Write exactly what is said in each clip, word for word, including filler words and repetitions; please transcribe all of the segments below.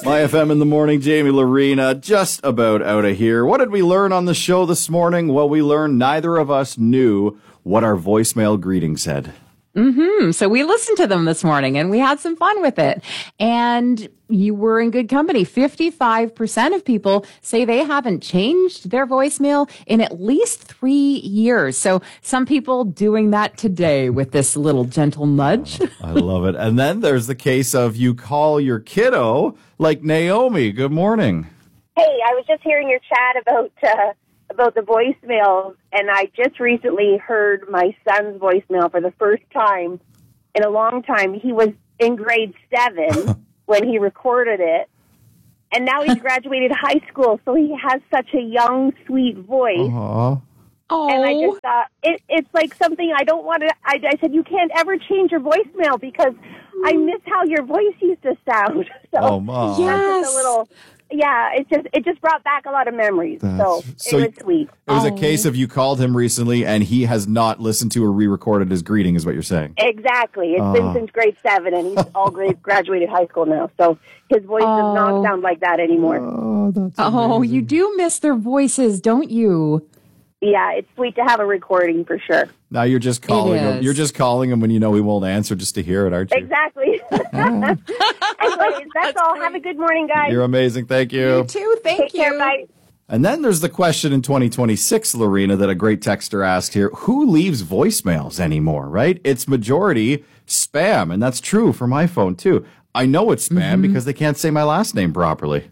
My F M in the morning, Jamie Lorena, just about out of here. What did we learn on the show this morning? Well, we learned neither of us knew what our voicemail greeting said. Mm-hmm. So we listened to them this morning and we had some fun with it. And you were in good company. fifty-five percent of people say they haven't changed their voicemail in at least three years. So some people doing that today with this little gentle nudge. I love it. And then there's the case of you call your kiddo like Naomi. Good morning. Hey, I was just hearing your chat about uh, about the voicemails, and I just recently heard my son's voicemail for the first time in a long time. He was in grade seven when he recorded it, and now he's graduated high school, so he has such a young, sweet voice. Aww. And I just thought, it, it's like something I don't want to, I, I said, you can't ever change your voicemail because I miss how your voice used to sound. So Oh, Mom. that's Yes. just a little, yeah, it just it just brought back a lot of memories. So, so it was sweet. It was Oh. a case of you called him recently and he has not listened to or re-recorded his greeting is what you're saying. Exactly. It's Oh. been since grade seven, and he's all grade, graduated high school now. So his voice does Oh. not sound like that anymore. Oh, that's Oh, you do miss their voices, don't you? Yeah, it's sweet to have a recording for sure. Now you're just calling him. is. You're just calling him when you know he won't answer just to hear it, aren't you? Exactly. Anyways, that's, That's all. great. Have a good morning, guys. You're amazing. Thank you. You too. Thank Take you. care. Bye. And then there's the question in twenty twenty-six, Lorena, that a great texter asked here. Who leaves voicemails anymore, right? It's majority spam, and that's true for my phone, too. I know it's spam Mm-hmm. because they can't say my last name properly.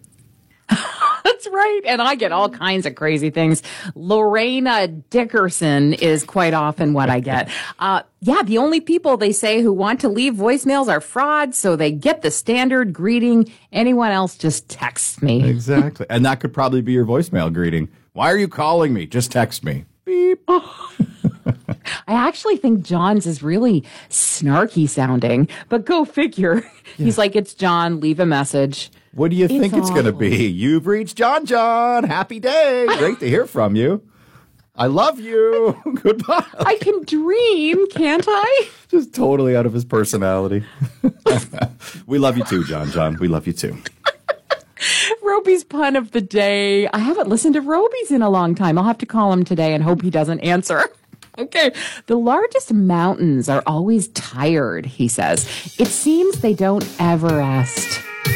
That's right. And I get all kinds of crazy things. Lorena Dickerson is quite often what I get. Uh, yeah, the only people they say who want to leave voicemails are frauds, so they get the standard greeting. Anyone else just texts me. Exactly. And that could probably be your voicemail greeting. Why are you calling me? Just text me. Beep. I actually think John's is really snarky sounding, but go figure. He's like, it's John, leave a message. What do you think it's going to all- be? You've reached John John. Happy day. Great to hear from you. I love you. Goodbye. I can dream, can't I? Just totally out of his personality. We love you too, John John. We love you too. Roby's pun of the day. I haven't listened to Roby's in a long time. I'll have to call him today and hope he doesn't answer. Okay. The largest mountains are always tired, he says. It seems they don't ever rest.